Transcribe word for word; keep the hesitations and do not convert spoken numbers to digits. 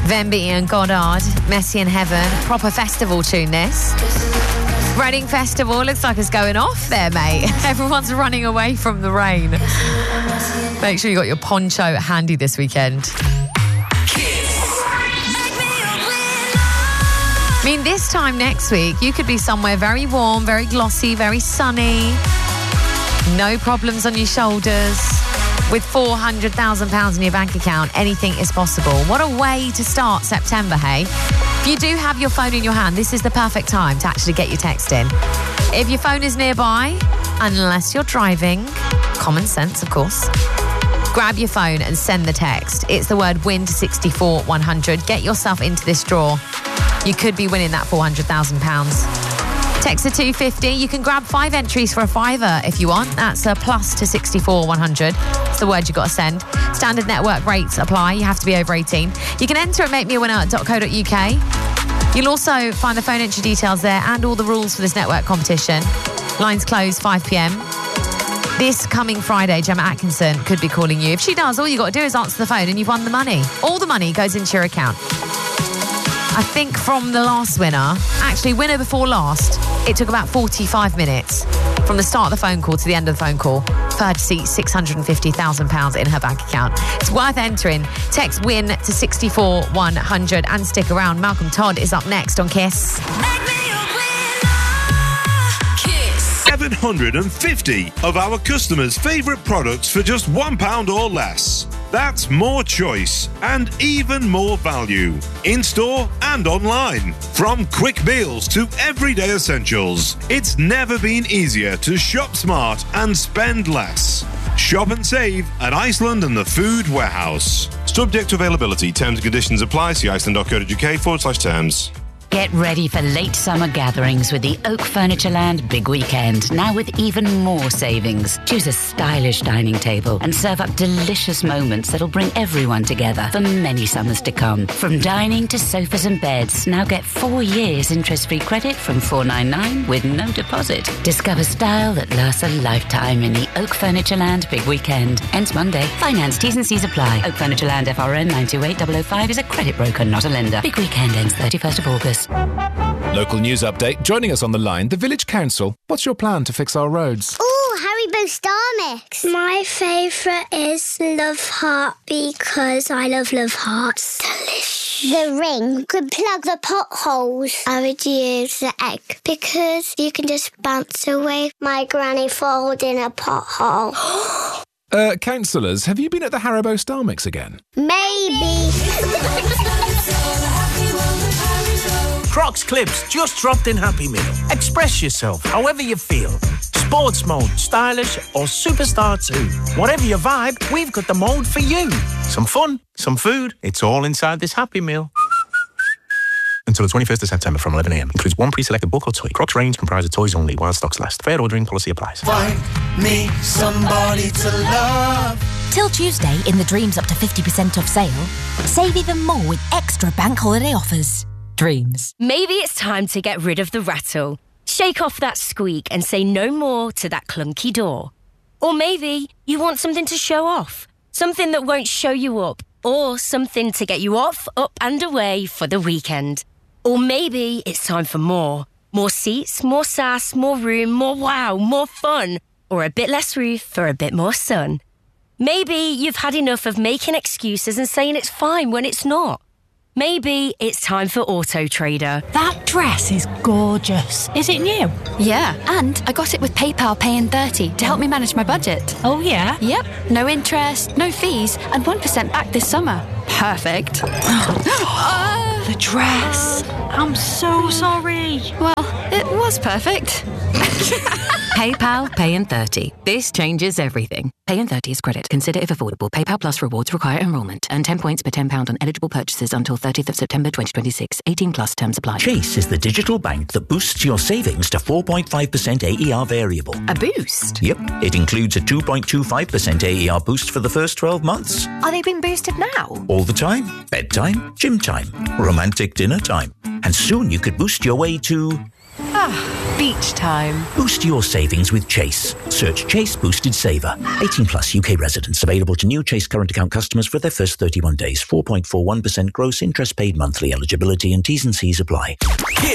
Venby and Goddard, Messi in Heaven. Proper festival tune, this. Reading Festival looks like it's going off there, mate. Everyone's running away from the rain. Make sure you got your poncho handy this weekend. I mean, this time next week, you could be somewhere very warm, very glossy, very sunny. No problems on your shoulders. With four hundred thousand pounds in your bank account, anything is possible. What a way to start September, hey? If you do have your phone in your hand, this is the perfect time to actually get your text in. If your phone is nearby, unless you're driving, common sense, of course, grab your phone and send the text. It's the word WIN to sixty-four one hundred. Get yourself into this draw. You could be winning that four hundred thousand pounds. Text to two fifty. You can grab five entries for a fiver if you want. That's a plus to sixty-four one hundred. It's the word you've got to send. Standard network rates apply. You have to be over eighteen. You can enter at make me a winner dot co dot uk. You'll also find the phone entry details there and all the rules for this network competition. Lines close five p.m. This coming Friday, Gemma Atkinson could be calling you. If she does, all you got to do is answer the phone and you've won the money. All the money goes into your account. I think from the last winner, actually winner before last, it took about forty-five minutes from the start of the phone call to the end of the phone call for her to see six hundred fifty thousand pounds in her bank account. It's worth entering. Text WIN to sixty-four one hundred and stick around. Malcolm Todd is up next on Kiss. seven hundred fifty of our customers' favourite products for just one pound or less. That's more choice and even more value. In-store and online. From quick meals to everyday essentials. It's never been easier to shop smart and spend less. Shop and save at Iceland and the Food Warehouse. Subject to availability. Terms and conditions apply. See iceland dot co dot uk forward slash terms. Get ready for late summer gatherings with the Oak Furnitureland Big Weekend, now with even more savings. Choose a stylish dining table and serve up delicious moments that'll bring everyone together for many summers to come. From dining to sofas and beds, now get four years interest-free credit from four ninety-nine with no deposit. Discover style that lasts a lifetime in the Oak Furnitureland Big Weekend. Ends Monday. Finance T's and C's apply. Oak Furnitureland F R N nine two eight zero zero five is a credit broker, not a lender. Big Weekend ends thirty-first of August. Local news update. Joining us on the line, the Village Council. What's your plan to fix our roads? Oh, Haribo Star Mix. My favourite is Love Heart because I love Love Hearts. Delicious. The ring could plug the potholes. I would use the egg because you can just bounce away. My granny falls in a pothole. uh, councillors, have you been at the Haribo Star Mix again? Maybe. Crocs Clips just dropped in Happy Meal. Express yourself however you feel. Sports mode, stylish or superstar too. Whatever your vibe, we've got the mode for you. Some fun, some food, it's all inside this Happy Meal. Until the twenty-first of September from eleven a.m. Includes one pre-selected book or toy. Crocs range comprises toys only while stocks last. Fair ordering policy applies. Find me somebody to love. Till Tuesday in the Dreams up to fifty percent off sale. Save even more with extra bank holiday offers. Dreams. Maybe it's time to get rid of the rattle. Shake off that squeak and say no more to that clunky door. Or maybe you want something to show off. Something that won't show you up. Or something to get you off, up and away for the weekend. Or maybe it's time for more. More seats, more sass, more room, more wow, more fun. Or a bit less roof for a bit more sun. Maybe you've had enough of making excuses and saying it's fine when it's not. Maybe it's time for Auto Trader. That dress is gorgeous. Is it new? Yeah, and I got it with PayPal Pay in thirty to help me manage my budget. Oh, yeah? Yep. No interest, no fees, and one percent back this summer. Perfect. uh, the dress. I'm so sorry. Well, it was perfect. PayPal Pay in thirty. This changes everything. Pay in thirty is credit. Consider if affordable. PayPal Plus rewards require enrolment. Earn ten points per ten pounds on eligible purchases until thirtieth of September twenty twenty-six. eighteen plus terms apply. Chase is the digital bank that boosts your savings to four point five percent A E R variable. A boost? Yep. It includes a two point two five percent A E R boost for the first twelve months. Are they being boosted now? All the time. Bedtime, gym time, romantic dinner time. And soon you could boost your way to... Ah, beach time. Boost your savings with Chase. Search Chase Boosted Saver. eighteen plus U K residents. Available to new Chase current account customers for their first thirty-one days. four point four one percent gross interest paid monthly. Eligibility and T's and C's apply.